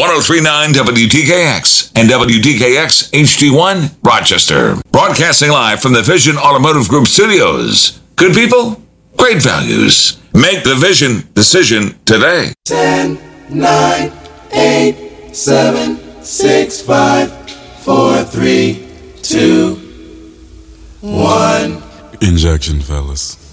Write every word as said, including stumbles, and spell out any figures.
ten thirty-nine W T K X and W T K X H D one, Rochester. Broadcasting live from the Vision Automotive Group studios. Good people, great values. Make the Vision decision today. ten, nine, eight, seven, six, five, four, three, two, one. Injection, fellas.